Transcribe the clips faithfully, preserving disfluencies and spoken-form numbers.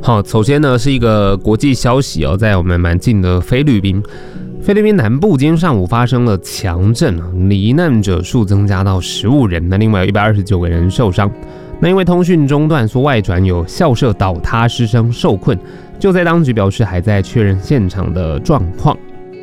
好，首先呢是一个国际消息哦，在我们蛮近的菲律宾，菲律宾南部今天上午发生了强震，罹难者数增加到十五人，那另外有一百二十九个人受伤。那因为通讯中断，所外传有校舍倒塌师生受困，就在当局表示还在确认现场的状况。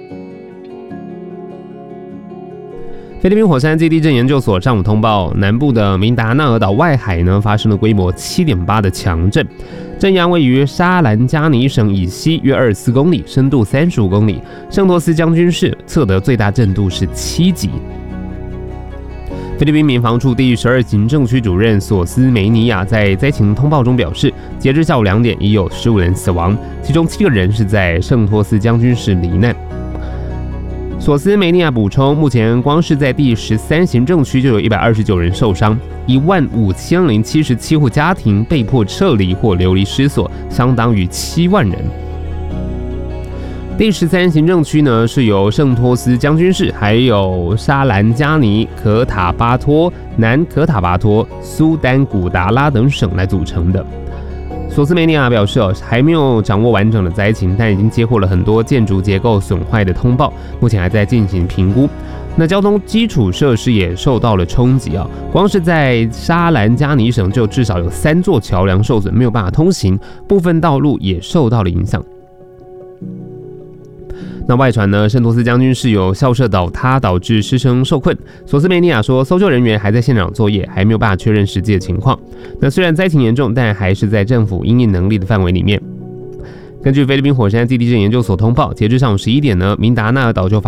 菲律宾火山暨地震研究所上午通报，南部的明达纳尔岛外海呢发生了规模 七点八 的强震，震央位于沙兰加尼省以西约二十四公里，深度三十五公里。圣托斯将军市测得最大震度是七级。菲律宾民防处第十二行政区主任索斯梅尼亚在灾情通报中表示，截至下午两点，已有十五人死亡，其中七个人是在圣托斯将军市罹难。索斯梅尼亚补充，目前光是在第十三行政区就有一百二十九人受伤，一万五千零七十七户家庭被迫撤离或流离失所，相当于七万人。第十三行政区呢是由圣托斯将军市、还有沙兰加尼、可塔巴托、南可塔巴托、苏丹古达拉等省来组成的。索斯梅尼亚表示，哦，还没有掌握完整的灾情，但已经接获了很多建筑结构损坏的通报，目前还在进行评估。那交通基础设施也受到了冲击啊，光是在沙兰加尼省就至少有三座桥梁受损，没有办法通行，部分道路也受到了影响。那外传呢，圣托斯将军市有校舍倒塌导致师生受困。索斯梅尼亚说，搜救人员还在现场作业，还没有办法确认实际的情况。那虽然灾情严重，但还是在政府因应能力的范围里面。根据菲律宾火山暨地震研究所通报，截至上午十一点呢，明达纳尔岛就发